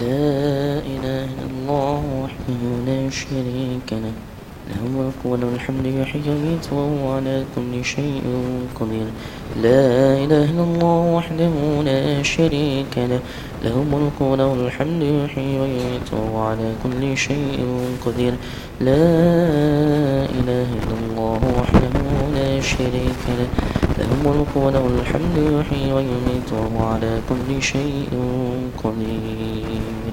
لا إله إلا الله وحده لا شريك له له الملك وله الحمد يحيي ويميت وهو على كل شيء قدير. لا إله إلا الله وحده لا شريك له له الملك وله الحمد يحيي ويميت وهو على كل شيء قدير. لا إله إلا الله وحده لا شريك له له الملك وله الحمد يحيي ويميت وهو على كل شيء قدير.